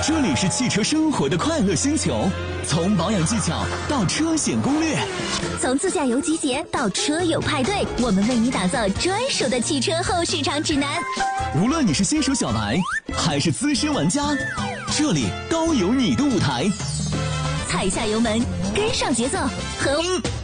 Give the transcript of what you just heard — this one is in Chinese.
这里是汽车生活的快乐星球，从保养技巧到车险攻略， 从自驾游集结到车友派对，我们为你打造专属的汽车后市场指南。 无论你是新手小白还是资深玩家，这里都有你的舞台。 踩下油门，跟上节奏，和